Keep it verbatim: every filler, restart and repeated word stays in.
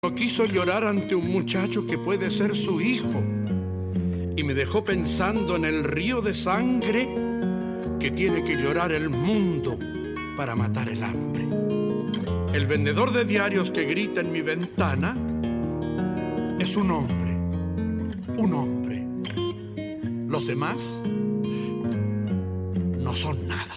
No quiso llorar ante un muchacho que puede ser su hijo y me dejó pensando en el río de sangre que tiene que llorar el mundo para matar el hambre. El vendedor de diarios que grita en mi ventana es un hombre, un hombre. Los demás no son nada.